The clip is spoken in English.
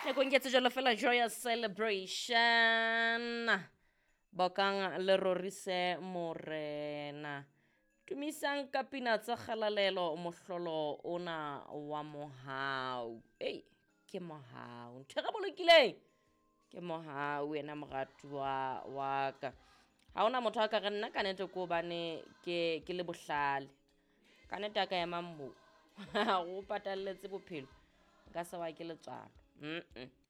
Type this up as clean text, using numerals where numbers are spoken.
nakong ke tsejalo fela joyous celebration bokang le rorise morena tumisang ka pina tsa kgalalelo mohlolo ona wa mohau ke mohau ntho ga bolokileng ke mohau wena moratuwa wa ka ha ona motho a ka re nna ka nete ko bane ke le bohlale ka nete a ka ema mmo go patalletse bophelo nka se wa ke letswalo